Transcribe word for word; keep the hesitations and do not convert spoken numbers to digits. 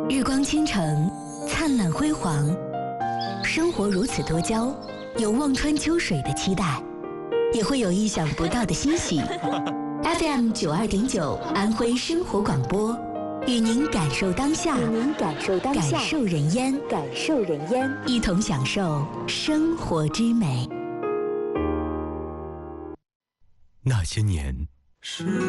日光倾城，灿烂辉煌，生活如此多娇，有望穿秋水的期待，也会有意想不到的欣喜。F M 九二点九，安徽生活广播，与您感受当下，与您感受当下，感受人烟，感受人烟，一同享受生活之美。 那些年。